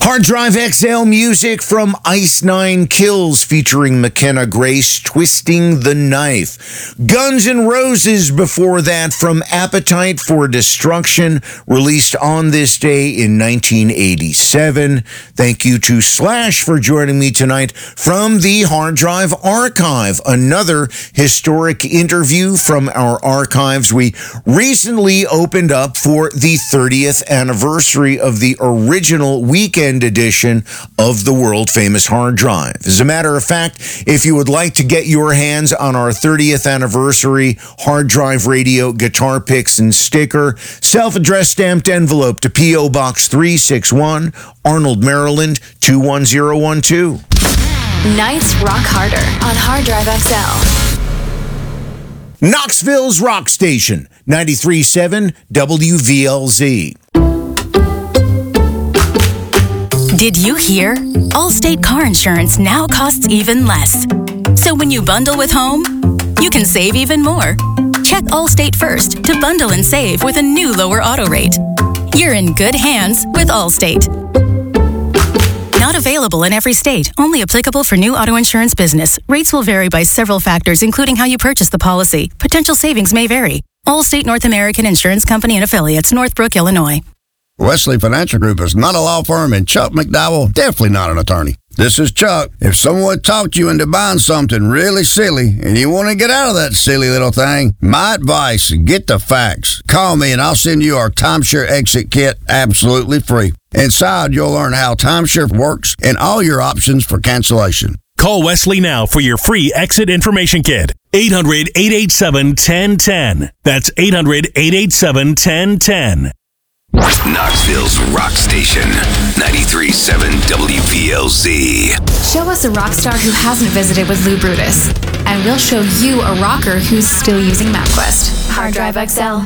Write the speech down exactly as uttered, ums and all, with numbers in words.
Hard Drive X L music from Ice Nine Kills featuring McKenna Grace, Twisting the Knife. Guns N' Roses before that from Appetite for Destruction, released on this day in nineteen eighty-seven. Thank you to Slash for joining me tonight from the Hard Drive Archive. Another historic interview from our archives. We recently opened up for the thirtieth anniversary of the original weekend edition of the world-famous Hard Drive. As a matter of fact, if you would like to get your hands on our thirtieth anniversary Hard Drive Radio guitar picks and sticker, self-addressed stamped envelope to P O Box three sixty-one, Arnold, Maryland, two one zero one two. Nights rock harder on Hard Drive X L. Knoxville's rock station, ninety-three point seven W V L Z. Did you hear? Allstate car insurance now costs even less. So when you bundle with home, you can save even more. Check Allstate first to bundle and save with a new lower auto rate. You're in good hands with Allstate. Not available in every state. Only applicable for new auto insurance business. Rates will vary by several factors, including how you purchase the policy. Potential savings may vary. Allstate North American Insurance Company and Affiliates, Northbrook, Illinois. Wesley Financial Group is not a law firm, and Chuck McDowell definitely not an attorney. This is Chuck. If someone talked you into buying something really silly and you want to get out of that silly little thing, my advice, get the facts. Call me and I'll send you our timeshare exit kit absolutely free. Inside, you'll learn how timeshare works and all your options for cancellation. Call Wesley now for your free exit information kit. eight hundred, eight eight seven, one zero one zero. That's eight hundred, eight eight seven, one zero one zero. Knoxville's rock station, ninety-three point seven W V L Z. Show us a rock star who hasn't visited with Lou Brutus, and we'll show you a rocker who's still using MapQuest. Hard Drive X L.